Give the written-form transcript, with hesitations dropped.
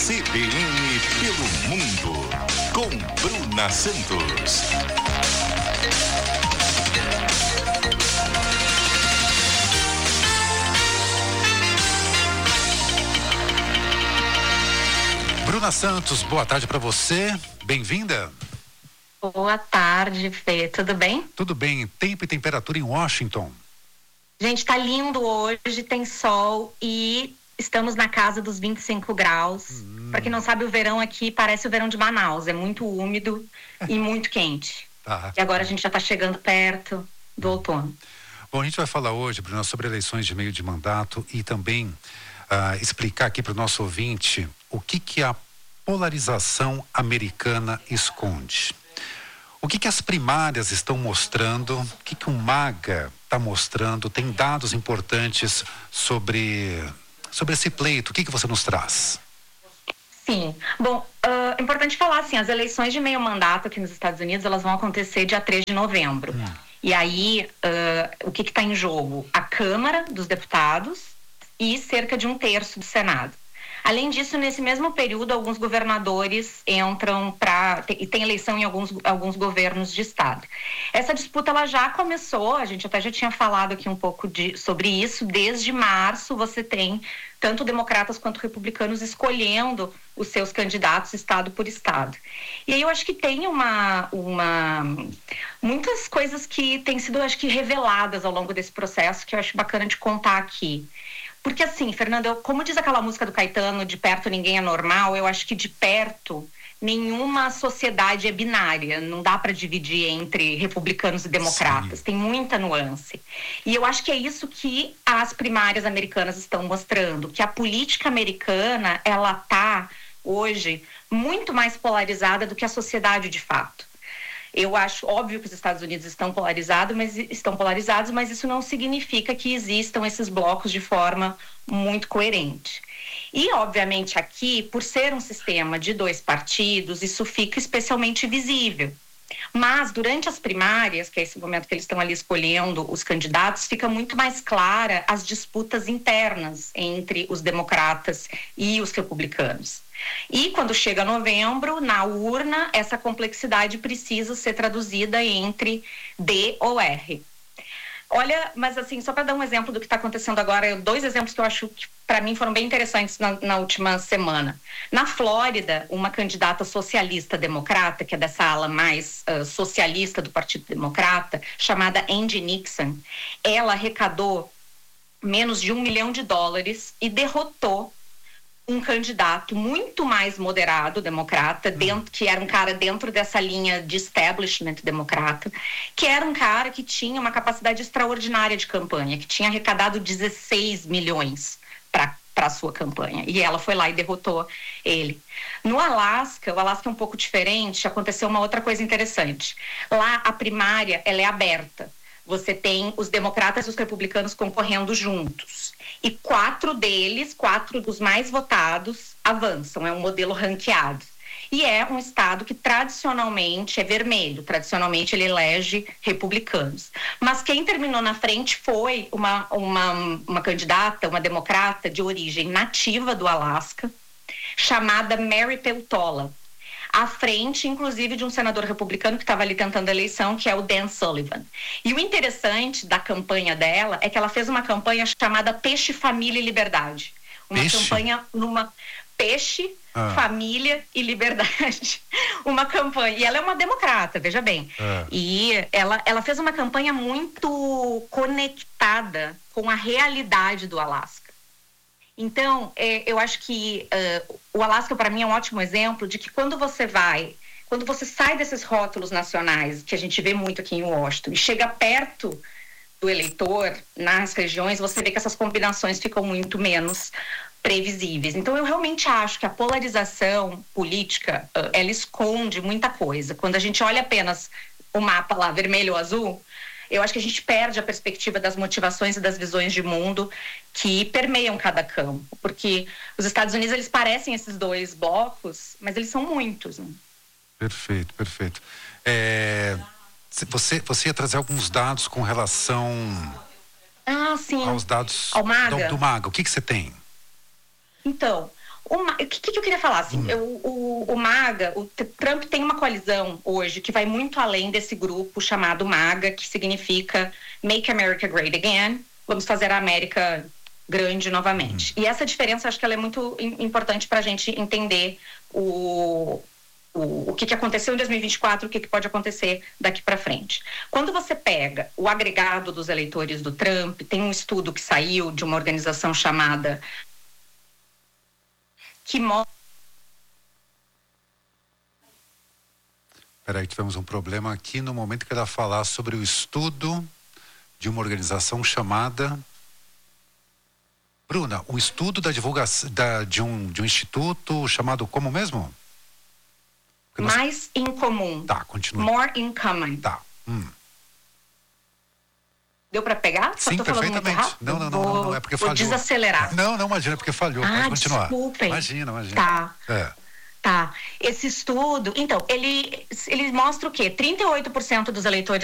CBN pelo mundo, com Bruna Santos. Bruna Santos, boa tarde para você, bem-vinda. Boa tarde, Fê, tudo bem? Tudo bem, tempo e temperatura em Washington? Gente, tá lindo hoje, tem sol e estamos na casa dos 25 graus. Para quem não sabe, o verão aqui parece o verão de Manaus, é muito úmido e muito quente. Tá. E agora a gente já tá chegando perto do outono. Bom, a gente vai falar hoje, Bruna, sobre eleições de meio de mandato e também explicar aqui para o nosso ouvinte o que a polarização americana esconde. O que as primárias estão mostrando, o que o MAGA está mostrando, tem dados importantes sobre esse pleito. O que você nos traz? Sim, bom, é importante falar assim, as eleições de meio mandato aqui nos Estados Unidos, elas vão acontecer dia 3 de novembro. E aí, o que está em jogo? A Câmara dos Deputados e cerca de 1/3 do Senado. Além disso, nesse mesmo período, alguns governadores entram e tem eleição em alguns governos de estado. Essa disputa ela já começou, a gente até já tinha falado aqui um pouco sobre isso. Desde março você tem tanto democratas quanto republicanos escolhendo os seus candidatos estado por estado. E aí eu acho que tem muitas coisas que têm sido, acho que, reveladas ao longo desse processo, que eu acho bacana de contar aqui. Porque assim, Fernanda, como diz aquela música do Caetano, de perto ninguém é normal, eu acho que de perto nenhuma sociedade é binária, não dá para dividir entre republicanos e democratas. Sim. Tem muita nuance. E eu acho que é isso que as primárias americanas estão mostrando, que a política americana, ela tá hoje muito mais polarizada do que a sociedade de fato. Eu acho óbvio que os Estados Unidos estão polarizados, mas isso não significa que existam esses blocos de forma muito coerente. E, obviamente, aqui, por ser um sistema de 2 partidos, isso fica especialmente visível. Mas, durante as primárias, que é esse momento que eles estão ali escolhendo os candidatos, fica muito mais clara as disputas internas entre os democratas e os republicanos. E quando chega novembro, na urna, essa complexidade precisa ser traduzida entre D ou R. Olha, mas assim, só para dar um exemplo do que está acontecendo agora, 2 exemplos que eu acho que para mim foram bem interessantes na última semana. Na Flórida, uma candidata socialista democrata, que é dessa ala mais socialista do Partido Democrata, chamada Angie Nixon, ela arrecadou menos de $1 milhão e derrotou um candidato muito mais moderado, democrata, que era um cara dentro dessa linha de establishment democrata, que era um cara que tinha uma capacidade extraordinária de campanha, que tinha arrecadado 16 milhões para a sua campanha. E ela foi lá e derrotou ele. No Alasca, o Alasca é um pouco diferente, aconteceu uma outra coisa interessante. Lá, a primária, ela é aberta. Você tem os democratas e os republicanos concorrendo juntos. E 4 dos mais votados, avançam. É um modelo ranqueado. E é um estado que tradicionalmente é vermelho. Tradicionalmente ele elege republicanos. Mas quem terminou na frente foi uma candidata, uma democrata de origem nativa do Alasca, chamada Mary Peltola. À frente, inclusive, de um senador republicano que estava ali tentando a eleição, que é o Dan Sullivan. E o interessante da campanha dela é que ela fez uma campanha chamada Peixe, Família e Liberdade. Campanha numa Peixe, Família e Liberdade. Uma campanha. E ela é uma democrata, veja bem. E ela fez uma campanha muito conectada com a realidade do Alasca. Então, eu acho que o Alasca, para mim, é um ótimo exemplo de que quando você sai desses rótulos nacionais, que a gente vê muito aqui em Washington, e chega perto do eleitor, nas regiões, você vê que essas combinações ficam muito menos previsíveis. Então, eu realmente acho que a polarização política, ela esconde muita coisa. Quando a gente olha apenas o mapa lá, vermelho ou azul, eu acho que a gente perde a perspectiva das motivações e das visões de mundo que permeiam cada campo. Porque os Estados Unidos, eles parecem esses 2 blocos, mas eles são muitos, né? Perfeito, perfeito. Você ia trazer alguns dados com relação sim. aos dados ao MAGA. do MAGA. O que você tem? Então, O que eu queria falar? Assim, o MAGA, o Trump tem uma coalizão hoje que vai muito além desse grupo chamado MAGA, que significa Make America Great Again. Vamos fazer a América grande novamente. E essa diferença, acho que ela é muito importante para a gente entender o que aconteceu em 2024, o que pode acontecer daqui para frente. Quando você pega o agregado dos eleitores do Trump, tem um estudo que saiu de uma organização chamada que mostra... Peraí, tivemos um problema aqui no momento que ela falar sobre o estudo de uma organização chamada... Bruna, o estudo da divulgação de um instituto chamado como mesmo? Mais em comum. Tá, continua. More in common. Tá. Deu para pegar? Sim, perfeitamente. Não, é porque falhou. Vou desacelerar. Não, imagina, é porque falhou. Pode continuar. Desculpem. Imagina. Tá. Esse estudo, então, ele mostra o quê? 38% dos eleitores